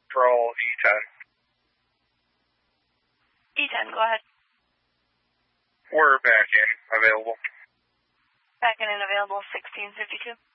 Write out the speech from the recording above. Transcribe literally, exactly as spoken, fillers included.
Patrol E ten. E ten, go ahead. We're back in, available. Back in and available, sixteen fifty-two.